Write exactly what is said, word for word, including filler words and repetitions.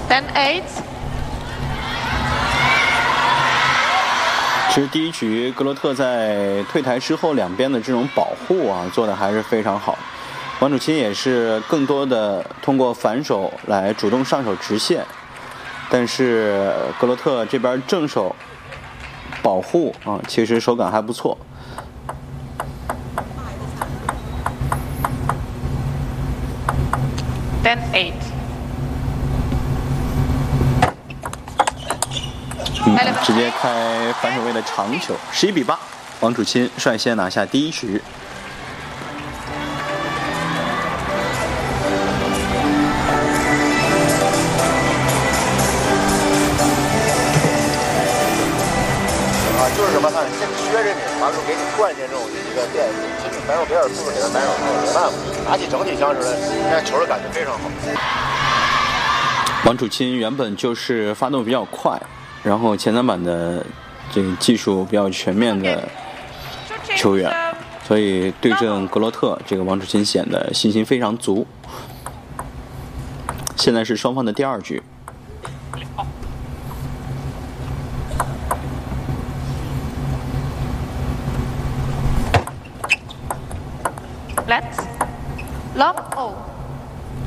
ten eight。 其实第一局格罗特在退台之后，两边的这种保护啊，做的还是非常好。王楚钦也是更多的通过反手来主动上手直线，但是格罗特这边正手保护啊，其实手感还不错。 ten eight。 嗯，直接开反手位的长球，十一比八，王楚钦率先拿下第一局。 啊，就是什么，他先削着你，完了给你灌进这种一个电，其实反手别尔速度给他反手没办法，拿起整体枪时呢，现在球的感觉非常好。 王楚钦原本就是发动比较快，然后前三板的这个技术比较全面的球员，所以对阵格罗特，这个王楚钦显得信心非常足。现在是双方的第二局。 Let's lock all。